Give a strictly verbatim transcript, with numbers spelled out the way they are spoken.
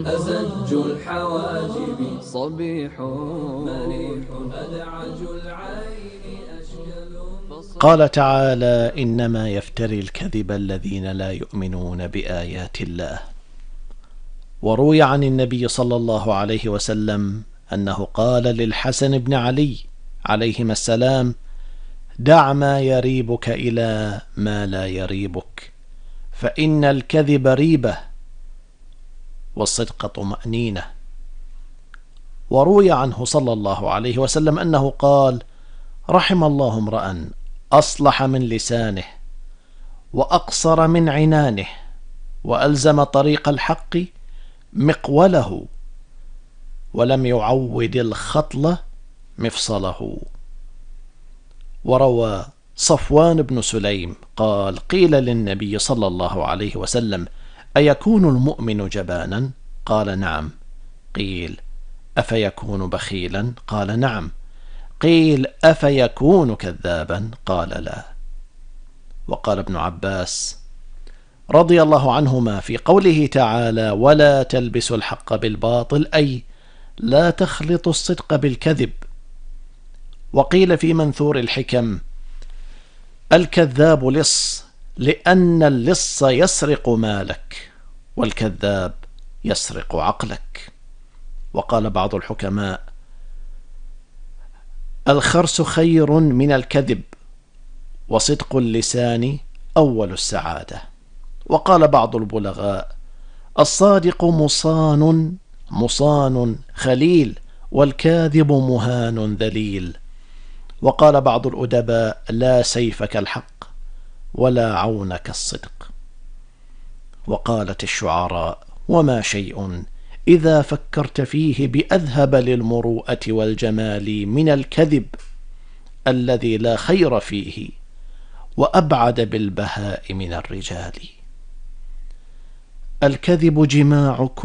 أزج الحواجب صبيح مريح أدعج العين أشكل. قال تعالى: إنما يفتري الكذب الذين لا يؤمنون بآيات الله. وروي عن النبي صلى الله عليه وسلم أنه قال للحسن بن علي عليهما السلام: دع ما يريبك إلى ما لا يريبك، فإن الكذب ريبة والصدق طمأنينة. وروي عنه صلى الله عليه وسلم أنه قال: رحم الله امرأ أصلح من لسانه وأقصر من عنانه وألزم طريق الحق مقوله ولم يعود الخطل مفصله. وروى صفوان بن سليم قال: قيل للنبي صلى الله عليه وسلم: أيكون المؤمن جبانا؟ قال: نعم. قيل: أفيكون بخيلا؟ قال: نعم. قيل: أفيكون كذابا؟ قال: لا. وقال ابن عباس رضي الله عنهما في قوله تعالى: ولا تلبسوا الحق بالباطل، أي لا تخلطوا الصدق بالكذب. وقيل في منثور الحكم: الكذاب لص، لأن اللص يسرق مالك والكذاب يسرق عقلك. وقال بعض الحكماء: الخرس خير من الكذب، وصدق اللسان أول السعادة. وقال بعض البلغاء: الصادق مصان مصان خليل، والكاذب مهان ذليل. وقال بعض الأدباء: لا سيف كالحق ولا عون كالصدق. وقالت الشعراء: وما شيء إذا فكرت فيه بأذهب للمروءة والجمال من الكذب الذي لا خير فيه وأبعد بالبهاء من الرجال. الكذب جماع كل